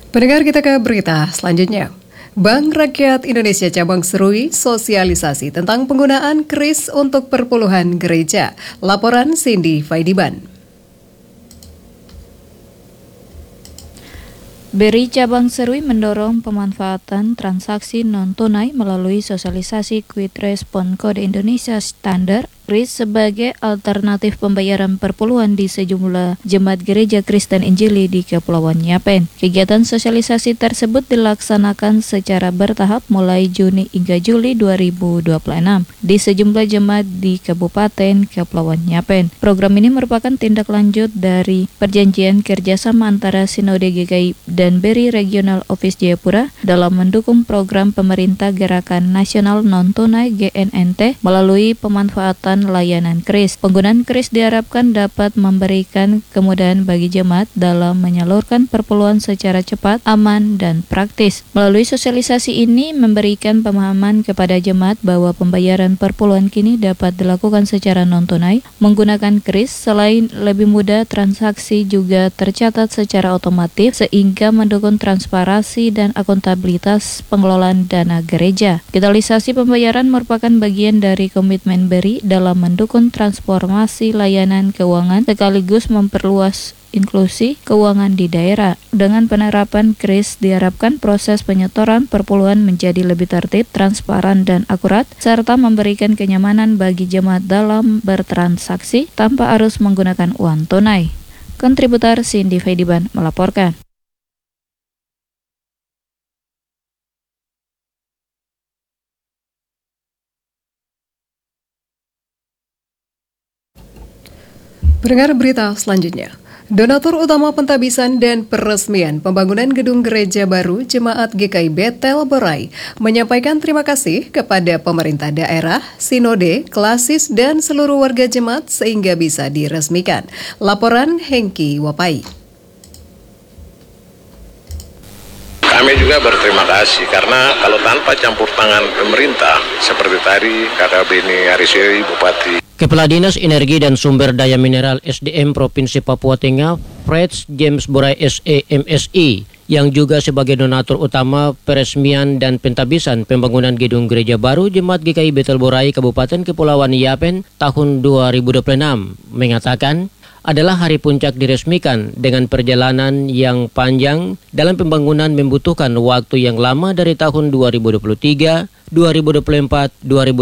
Pendengar, kita ke berita selanjutnya. Bank Rakyat Indonesia Cabang Serui sosialisasi tentang penggunaan kris untuk perpuluhan gereja. Laporan Cindy Faidiban. BRI Cabang Serui mendorong pemanfaatan transaksi non-tunai melalui sosialisasi Quick Response Kode Indonesia Standar KRIS sebagai alternatif pembayaran perpuluhan di sejumlah jemaat gereja Kristen Injili di Kepulauan Yapen. Kegiatan sosialisasi tersebut dilaksanakan secara bertahap mulai Juni hingga Juli 2026 di sejumlah jemaat di Kabupaten Kepulauan Yapen. Program ini merupakan tindak lanjut dari perjanjian kerjasama antara Sinode GKI dan BRI Regional Office Jayapura dalam mendukung program pemerintah Gerakan Nasional Non-Tunai GNNT melalui pemanfaatan layanan KRIS. Penggunaan KRIS diharapkan dapat memberikan kemudahan bagi jemaat dalam menyalurkan perpuluhan secara cepat, aman, dan praktis. Melalui sosialisasi ini memberikan pemahaman kepada jemaat bahwa pembayaran perpuluhan kini dapat dilakukan secara non-tunai menggunakan KRIS. Selain lebih mudah, transaksi juga tercatat secara otomatis sehingga mendukung transparansi dan akuntabilitas pengelolaan dana gereja. Digitalisasi pembayaran merupakan bagian dari komitmen BRI dalam mendukung transformasi layanan keuangan sekaligus memperluas inklusi keuangan di daerah. Dengan penerapan KRIS diharapkan proses penyetoran perpuluhan menjadi lebih tertib, transparan, dan akurat, serta memberikan kenyamanan bagi jemaat dalam bertransaksi tanpa harus menggunakan uang tunai. Kontributor Cindy Faidiban melaporkan. Pendengar berita selanjutnya. Donatur utama pentabisan dan peresmian pembangunan gedung gereja baru Jemaat GKI Betel Borai menyampaikan terima kasih kepada pemerintah daerah, sinode, klasis, dan seluruh warga jemaat sehingga bisa diresmikan. Laporan Hengki Wapai. Kami juga berterima kasih karena kalau tanpa campur tangan pemerintah seperti tadi Kakak Beni Arisiri Bupati Kepala Dinas Energi dan Sumber Daya Mineral SDM Provinsi Papua Tengah, Freds James Borai SE MSI, yang juga sebagai donatur utama peresmian dan pentabisan pembangunan gedung gereja baru Jemaat GKI Betel Borai Kabupaten Kepulauan Yapen tahun 2026, mengatakan adalah hari puncak diresmikan dengan perjalanan yang panjang dalam pembangunan membutuhkan waktu yang lama dari tahun 2023, 2024,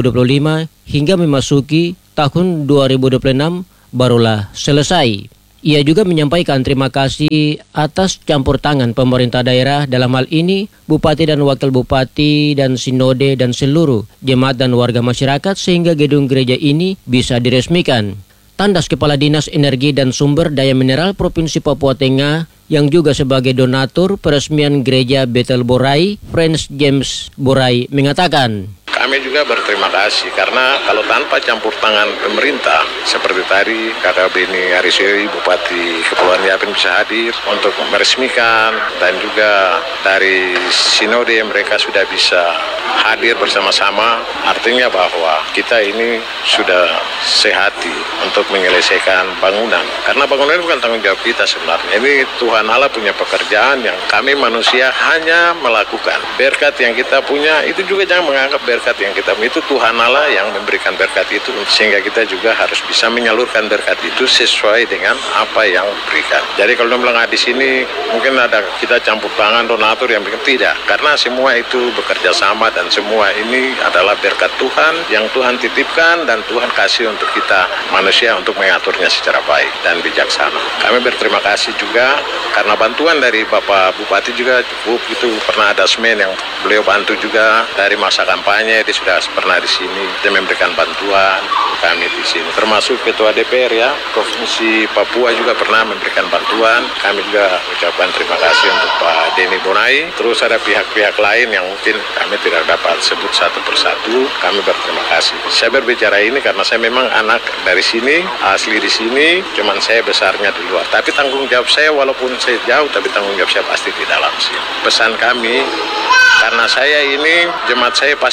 2025 hingga memasuki tahun 2026 barulah selesai. Ia juga menyampaikan terima kasih atas campur tangan pemerintah daerah dalam hal ini Bupati dan Wakil Bupati dan Sinode dan seluruh jemaat dan warga masyarakat sehingga gedung gereja ini bisa diresmikan. Tandas Kepala Dinas Energi dan Sumber Daya Mineral Provinsi Papua Tengah yang juga sebagai donatur peresmian gereja Betel Borai, Freds James Borai mengatakan, kami juga berterima kasih karena kalau tanpa campur tangan pemerintah seperti tadi Kakak Beni Arisiri Bupati Kepulauan Yapen bisa hadir untuk meresmikan dan juga dari sinode mereka sudah bisa hadir bersama-sama, artinya bahwa kita ini sudah sehati untuk menyelesaikan bangunan karena bangunan bukan tanggung jawab kita sebenarnya, ini Tuhan Allah punya pekerjaan yang kami manusia hanya melakukan. Berkat yang kita punya itu juga jangan menganggap berkat yang kita punya, itu Tuhan Allah yang memberikan berkat itu sehingga kita juga harus bisa menyalurkan berkat itu sesuai dengan apa yang diberikan. Jadi kalau bilang di sini mungkin ada kita campur tangan donatur yang bikin, tidak, karena semua itu bekerja sama dan semua ini adalah berkat Tuhan yang Tuhan titipkan dan Tuhan kasih untuk kita manusia untuk mengaturnya secara baik dan bijaksana. Kami berterima kasih juga karena bantuan dari Bapak Bupati juga cukup, itu pernah ada semen yang beliau bantu juga dari masa kampanye, dia sudah pernah di sini, dia memberikan bantuan kami di sini. Termasuk Ketua DPR ya, Provinsi Papua juga pernah memberikan bantuan. Kami juga ucapkan terima kasih untuk Pak Denny Bonai. Terus ada pihak-pihak lain yang mungkin kami tidak dapat sebut satu persatu. Kami berterima kasih. Saya berbicara ini karena saya memang anak dari sini, asli di sini, cuman saya besarnya di luar. Tapi tanggung jawab saya walaupun saya jauh, tapi tanggung jawab saya pasti di dalam sini. Pesan kami, karena saya ini, jemaat saya pasti saya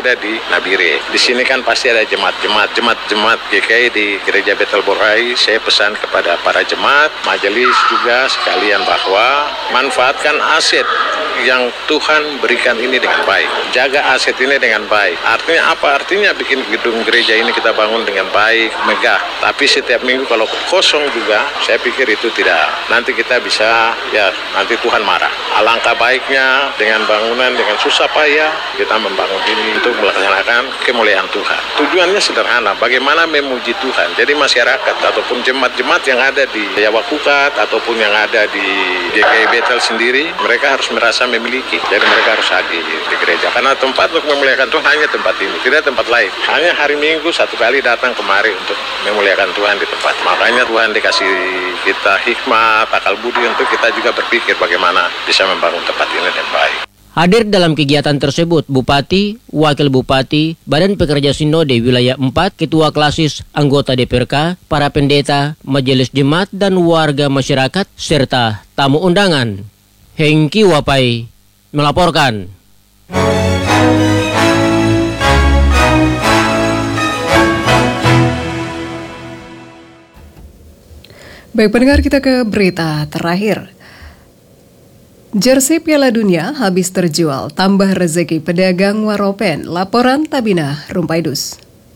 ada di Nabire. Di sini kan pasti ada jemaat GKI di Gereja Bethel Borai. Saya pesan kepada para jemaat, majelis juga sekalian bahwa manfaatkan aset yang Tuhan berikan ini dengan baik. Jaga aset ini dengan baik. Artinya apa? Artinya bikin gedung gereja ini kita bangun dengan baik, megah. Tapi setiap minggu kalau kosong juga, saya pikir itu tidak. Nanti kita bisa, nanti Tuhan marah. Alangkah baiknya dengan bangunan, dengan susah payah, kita membangun ini untuk melaksanakan kemuliaan Tuhan. Tujuannya sederhana, bagaimana memuji Tuhan. Jadi masyarakat ataupun jemaat-jemaat yang ada di Yawakukat ataupun yang ada di GKI Bethel sendiri, mereka harus merasa memiliki. Jadi mereka harus hadir di gereja. Karena tempat untuk memuliakan Tuhan hanya tempat ini, tidak tempat lain. Hanya hari Minggu satu kali datang kemari untuk memuliakan Tuhan di tempat. Makanya Tuhan dikasih kita hikmat, akal budi untuk kita juga berpikir bagaimana bisa membangun tempat ini dengan baik. Hadir dalam kegiatan tersebut Bupati, Wakil Bupati, Badan Pekerja Sinode Wilayah 4, Ketua Klasis, anggota DPRK, para pendeta, majelis jemaat dan warga masyarakat, serta tamu undangan. Hengki Wapai melaporkan. Baik pendengar, kita ke berita terakhir. Jersey Piala Dunia habis terjual, tambah rezeki pedagang Waropen. Laporan Tabina Rumpaidus.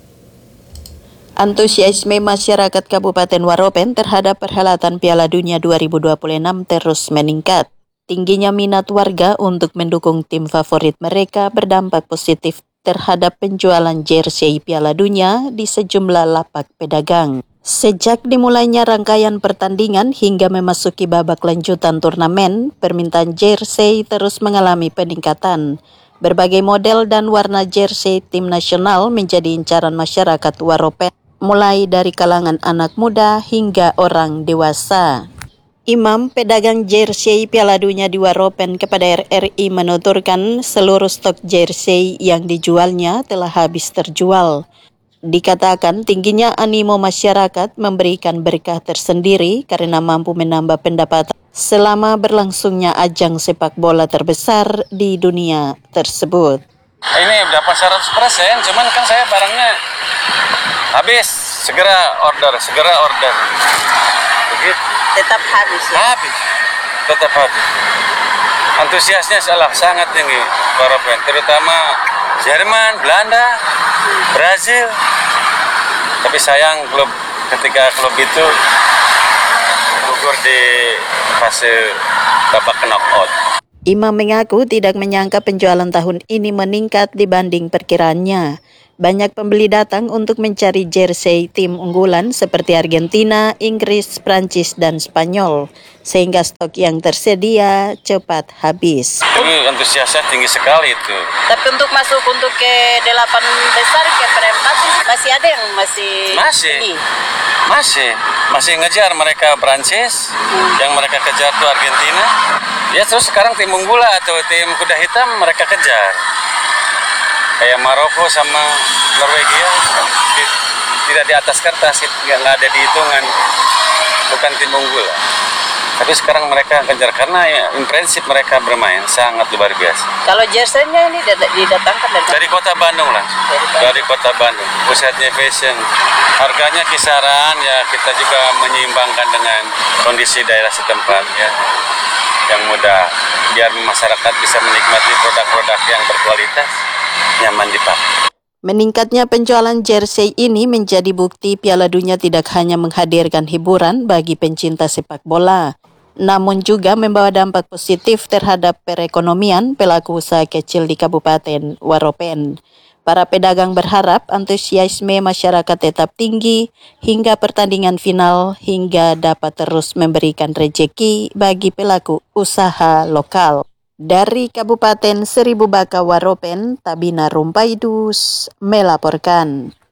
Antusiasme masyarakat Kabupaten Waropen terhadap perhelatan Piala Dunia 2026 terus meningkat. Tingginya minat warga untuk mendukung tim favorit mereka berdampak positif terhadap penjualan jersey Piala Dunia di sejumlah lapak pedagang. Sejak dimulainya rangkaian pertandingan hingga memasuki babak lanjutan turnamen, permintaan jersey terus mengalami peningkatan. Berbagai model dan warna jersey tim nasional menjadi incaran masyarakat Waropen, mulai dari kalangan anak muda hingga orang dewasa. Imam pedagang jersey Piala Dunia di Waropen kepada RRI menuturkan seluruh stok jersey yang dijualnya telah habis terjual. Dikatakan tingginya animo masyarakat memberikan berkah tersendiri karena mampu menambah pendapatan selama berlangsungnya ajang sepak bola terbesar di dunia tersebut. Ini dapat 100%, cuman kan saya barangnya habis, segera order. Begitu. Tetap habis ya? Tetap habis. Antusiasnya sangat tinggi, Waropen, terutama Jerman, Belanda, Brazil. Tapi sayang ketika klub itu gugur di fase babak knockout. Imam mengaku tidak menyangka penjualan tahun ini meningkat dibanding perkiraannya. Banyak pembeli datang untuk mencari jersey tim unggulan seperti Argentina, Inggris, Prancis, dan Spanyol. Sehingga stok yang tersedia cepat habis. Ini antusiasnya tinggi sekali itu. Tapi untuk masuk untuk ke 8 besar, ke perempat, masih ada yang masih ngejar mereka Prancis, yang mereka kejar tuh Argentina. Ya terus sekarang tim unggulan atau tim kuda hitam mereka kejar. Kayak Maroko sama Norwegia tidak di atas kertas, nggak ada di hitungan, bukan tim unggul. Tapi sekarang mereka kejar karena in prinsip mereka bermain sangat luar biasa. Kalau jersey-nya ini didatangkan dari kota Bandung langsung. Dari kota Bandung, pusatnya fashion. Harganya kisaran ya kita juga menyeimbangkan dengan kondisi daerah setempat ya, yang mudah biar masyarakat bisa menikmati produk-produk yang berkualitas, nyaman dipakai. Meningkatnya penjualan jersey ini menjadi bukti Piala Dunia tidak hanya menghadirkan hiburan bagi pencinta sepak bola, namun juga membawa dampak positif terhadap perekonomian pelaku usaha kecil di Kabupaten Waropen. Para pedagang berharap antusiasme masyarakat tetap tinggi hingga pertandingan final hingga dapat terus memberikan rezeki bagi pelaku usaha lokal. Dari Kabupaten Seribu Baka Waropen, Tabina Rumpaidus melaporkan.